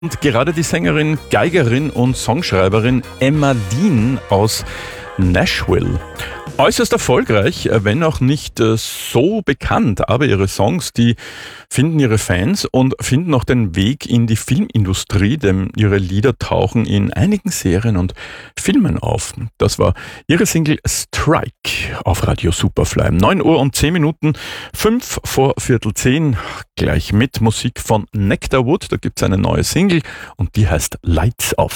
Und gerade die Sängerin, Geigerin und Songschreiberin Emma Dean aus Nashville. Äußerst erfolgreich, wenn auch nicht so bekannt, aber ihre Songs, die finden ihre Fans und finden auch den Weg in die Filmindustrie, denn ihre Lieder tauchen in einigen Serien und Filmen auf. Das war ihre Single Strike auf Radio Superfly. 9 Uhr und 10 Minuten, 5 vor Viertel 10, gleich mit Musik von Nectarwood. Da gibt's eine neue Single und die heißt Lights Off.